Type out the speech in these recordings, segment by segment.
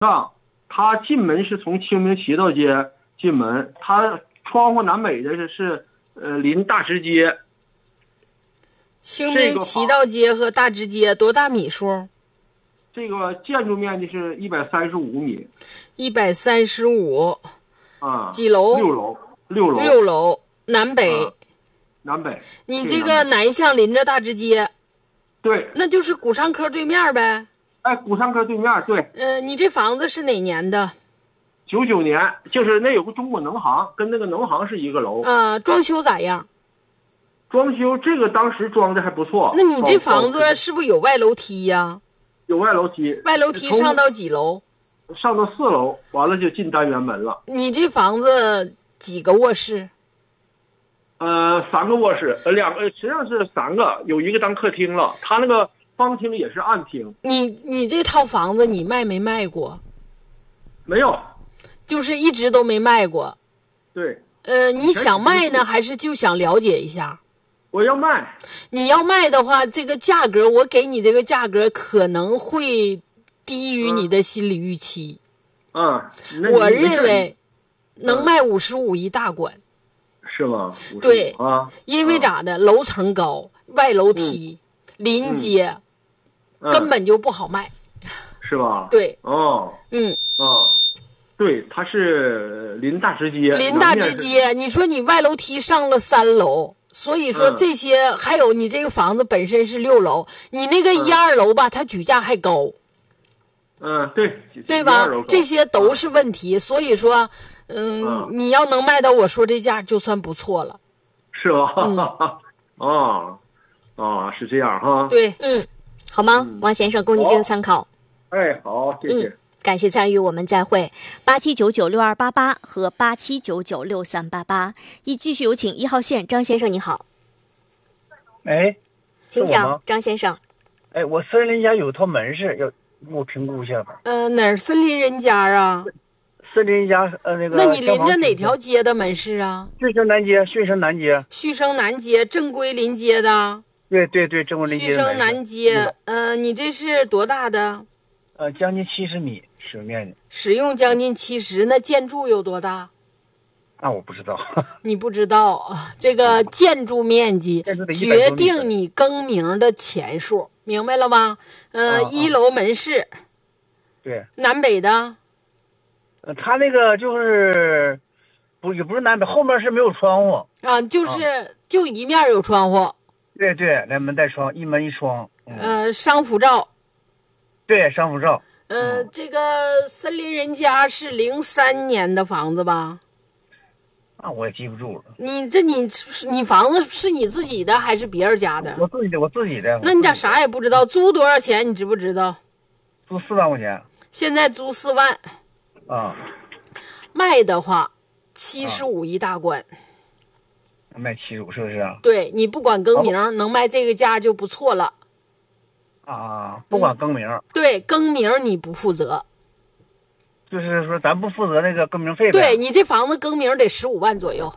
上，他进门是从清明骑道街进门，他窗户南北的是临大直街。 清明骑道街和大直街多大米数？ 这个建筑面积是135米。 135。 啊， 几楼 ？6楼。 6楼，南北。 南北。 你这个南向临着大直街。 对。 那就是古商科对面呗。 哎，古商科对面，对。 你这房子是哪年的 ？99年，就是那有个中国农行，跟那个农行是一个楼。 装修咋样？ 装修这个当时装的还不错。 那你这房子是不是有外楼梯呀？ 有外楼梯。 外楼梯上到几楼？ 上到4楼，完了就进单元门了。 你这房子几个卧室 ？3个卧室，2个，实际上是3个，有一个当客厅了。他那个方厅也是暗厅。 你这套房子你卖没卖过？ 没有， 就是一直都没卖过。 对。 你想卖呢，还是就想了解一下？ 我要卖。 你要卖的话，这个价格我给你这个价格可能会低于你的心理预期。我认为能卖55一大管。 是吗？ 对因为咋的？楼层高，外楼梯，临街，根本就不好卖。 是吧？ 对。 对，它是临大直街。 临大直街，你说你外楼梯上了3楼，所以说这些还有你这个房子本身是6楼，你那个1、2楼吧，它举价还高。 对吧？这些都是问题，所以说，你要能卖到我说这价就算不错了。 是吧？是这样哈。 对， 好吗？王先生，供你进行参考。 哎，好，谢谢。 感谢参与，我们再会。87996288和87996388，继续有请1号线张先生，你好。 哎， 请讲，张先生。 哎，我森林家有套门市，要给我评估一下吧。 哪儿森林人家啊？ 森林家那个。 那你临着哪条街的门市啊？ 旭升南街。 旭升南街正规临街的。 对，正规临街。 旭升南街，你这是多大的？ 将近70米。使用面积使用将近70，那建筑有多大？ 那我不知道。 你不知道这个建筑面积决定你更名的钱数，明白了吗？1楼门市。 对。 南北的。 他那个就是也不是南北，后面是没有窗户就一面有窗户。 对，连门带窗，一门一窗。 商服照。 对，商服照。 这个森林人家是03年的房子吧？ 我也记不住了。 你房子是你自己的还是别人家的？ 我自己的。 那你咋啥也不知道？租多少钱你知不知道？ 租4万块钱。 现在租4万。卖的话75一大关。 卖75是不是？ 对，你不管更名，能卖这个价就不错了。 不管更名。 对，更名你不负责。 就是说咱不负责那个更名费呗。 对，你这房子更名得15万左右。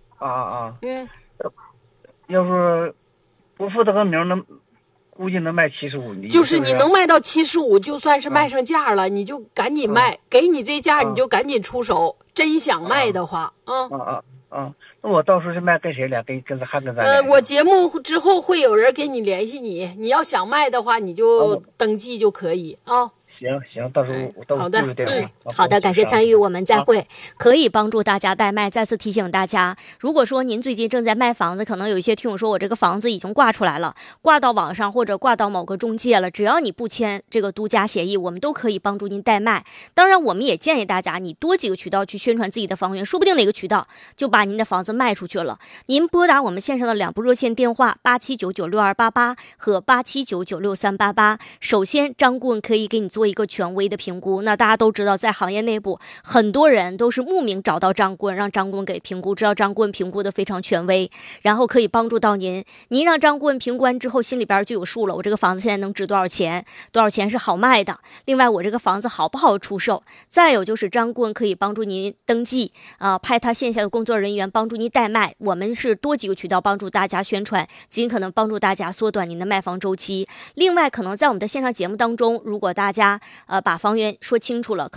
要是不负责更名估计能卖75。 就是你能卖到75，就算是卖上价了，你就赶紧卖，给你这价你就赶紧出手。真想卖的话， 那我到时候是卖跟谁俩？跟咱俩？ 我节目之后会有人给你联系你，你要想卖的话，你就登记就可以啊。 行，到时候我好的， 好的，感谢参与，我们再会。可以帮助大家代卖。再次提醒大家，如果说您最近正在卖房子，可能有一些听友说我这个房子已经挂出来了，挂到网上或者挂到某个中介了，只要你不签这个独家协议，我们都可以帮助您代卖。当然，我们也建议大家，你多几个渠道去宣传自己的房源，说不定哪个渠道就把您的房子卖出去了。您拨打我们线上的2部热线电话87996288和87996388。首先，张顾问可以给你做一个权威的评估。那大家都知道，在行业内部，很多人都是慕名找到张顾问，让张顾问给评估，知道张顾问评估的非常权威，然后可以帮助到您。您让张顾问评估完之后，心里边就有数了，我这个房子现在能值多少钱，多少钱是好卖的，另外我这个房子好不好出售。再有就是张顾问可以帮助您登记派他线下的工作人员帮助您代卖。我们是多几个渠道帮助大家宣传，尽可能帮助大家缩短您的卖房周期。另外可能在我们的线上节目当中，如果大家把房源说清楚了。